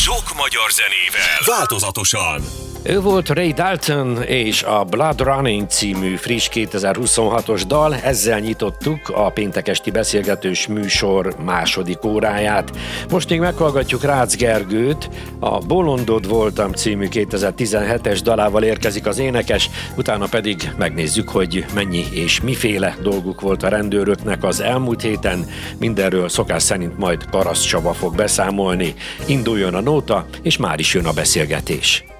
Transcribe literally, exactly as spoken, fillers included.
Sok magyar zenével, változatosan. Ő volt Ray Dalton és a Blood Running című friss kétezer-huszonhatos dal, ezzel nyitottuk a péntek esti beszélgetős műsor második óráját. Most még meghallgatjuk Rácz Gergőt, a Bolondod voltam című kétezer-tizenhetes dalával érkezik az énekes, utána pedig megnézzük, hogy mennyi és miféle dolguk volt a rendőröknek az elmúlt héten. Mindenről szokás szerint majd Karasz Csaba fog beszámolni. Induljon a nóta, és már is jön a beszélgetés.